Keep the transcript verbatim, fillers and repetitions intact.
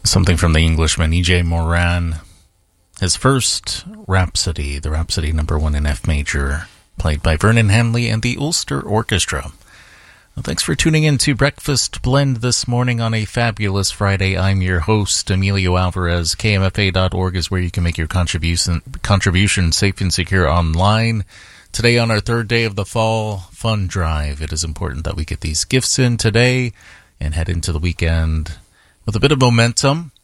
Something from the Englishman E J Moran. His first Rhapsody, the Rhapsody number one in F major, played by Vernon Hanley and the Ulster Orchestra. Well, thanks for tuning in to Breakfast Blend this morning on a fabulous Friday. I'm your host, Emilio Alvarez. K M F A dot org is where you can make your contribution, contribution safe and secure online. Today on our third day of the Fall Fund Drive, it is important that we get these gifts in today and head into the weekend with a bit of momentum.